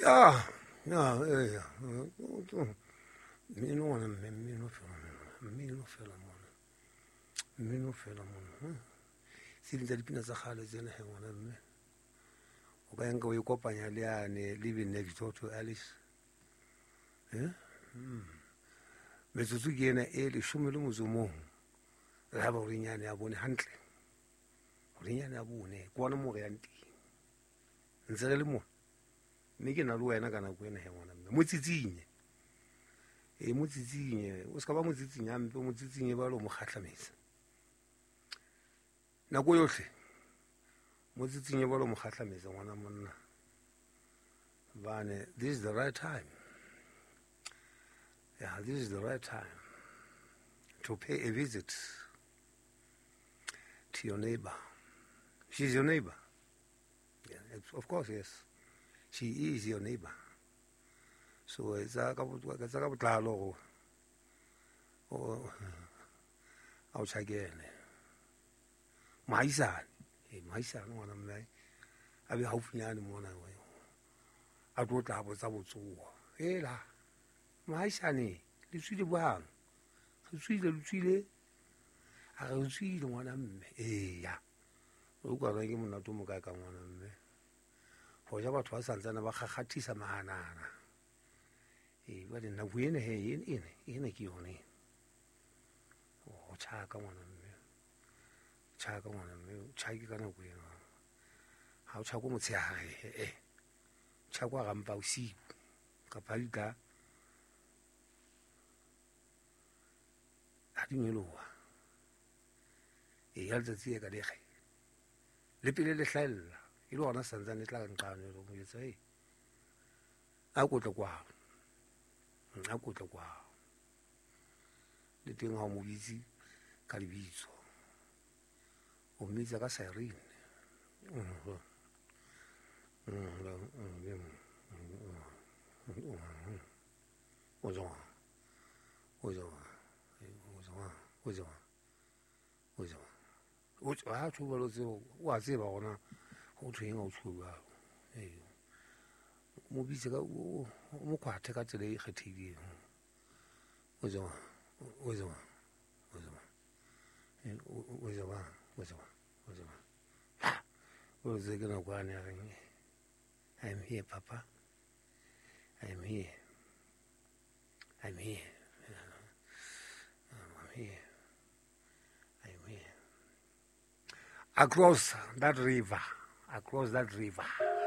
Yeah, yeah, yeah. Mmino wana mmino fela mona. Mmino fela mona. Sile tsa dipina tsa gale tsena he ngwana mme. O ka yanka o e kopanya le yane Living Next Door to Alice. Metsotso ke ena e leshome le motso mong. Re ha ba re nyane ya bone hantle. Re nyane ya bone kwa mo re yang teng. Ntse re le mo. Mme ke na le wena kana go ena he ngwana mme. Motsitsinye. Motsitsinye, o ska ba motsitsinye ampe motsitsinye ba lo mo khatlamisa. Nako yohle. Motsitsinye ba lo mo khatlamisa ngwana monna. Bane, this is the right time. Yeah, this is the right time to pay a visit to your neighbor. She's your neighbor. Yeah, of course, yes. She is your neighbor. So it's a couple or I'll check again. My son, one of my I will hopefully anyone away. I brought up with our soul. Ela, my sonny, the sweet one. The sweet little chile. I will see the one of me. Yeah. Look at him not to Mugaka one of me. For your was and then about Hatisa Mahana. But in the wind, in a kioni. Oh, Chaka one of me. Chaka one of me. Chaka gonna win. How Chakumutsi, Chakwa si Kapalika. I didn't know. He held the theatre. Lipile Shell. You don't understand that it's like you say. I go to Gua. I go to Gua. The thing how easy Calibizo. O Mizaga Serene. Was I was it on a train or two. Movies ago, Mukwa take out today, TV. Was they gonna go on? I'm here, Papa. I'm here. I'm here. I'm here. I'm here. Across that river.